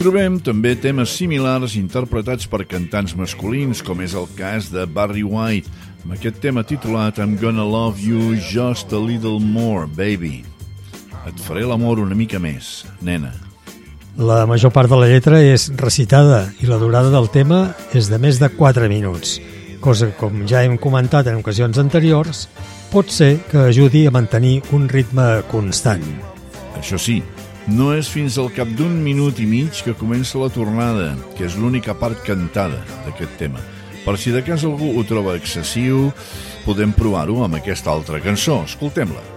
Trobem també temes similars interpretats per cantants masculins, com és el cas de Barry White, amb aquest tema titulat I'm Gonna Love You Just a Little More, Baby. Et faré l'amor una mica més, nena. La major part de la lletra és recitada i la durada del tema és de més de 4 minuts, cosa que, com ja hem comentat en ocasions anteriors, pot ser que ajudi a mantenir un ritme constant. Això sí, no és fins al cap d'un minut i mig que comença la tornada, que és l'única part cantada d'aquest tema. Per si de cas algú ho troba excessiu, podem provar-ho amb aquesta altra cançó. Escoltem-la.